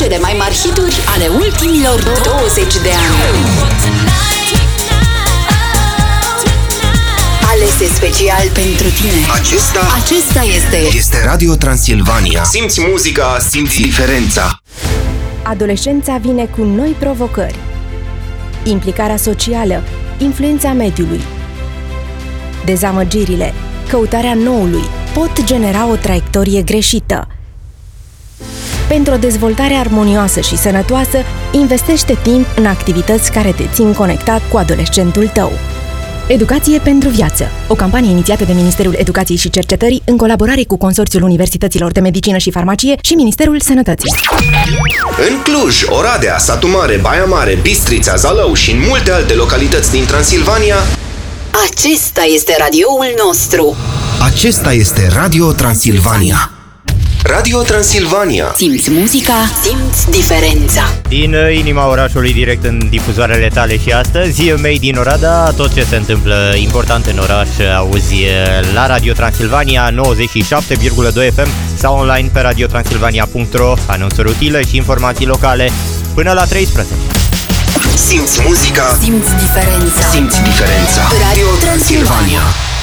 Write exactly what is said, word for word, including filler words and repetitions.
cele mai mari hituri ale ultimilor douăzeci de ani. Alese special pentru tine. Acesta, Acesta este este Radio Transilvania. Simți muzica, simți diferența. Adolescența vine cu noi provocări. Implicarea socială, influența mediului. Dezamăgirile, căutarea noului pot genera o traiectorie greșită. Pentru o dezvoltare armonioasă și sănătoasă, investește timp în activități care te țin conectat cu adolescentul tău. Educație pentru viață, o campanie inițiată de Ministerul Educației și Cercetării în colaborare cu Consorțiul Universităților de Medicină și Farmacie și Ministerul Sănătății. În Cluj, Oradea, Satu Mare, Baia Mare, Bistrița, Zalău și în multe alte localități din Transilvania, Acesta este radioul nostru. acesta este Radio Transilvania. Radio Transilvania. Simți muzica, simți diferența. Din inima orașului, direct în difuzoarele tale și astăzi, Made in Oradea, tot ce se întâmplă important în oraș auzi la Radio Transilvania nouăzeci și șapte virgulă doi F M sau online pe radio transilvania punct ro, anunțuri utile și informații locale până la treisprezece. Simți muzica, Simți diferența. simți diferența. Radio Transilvania.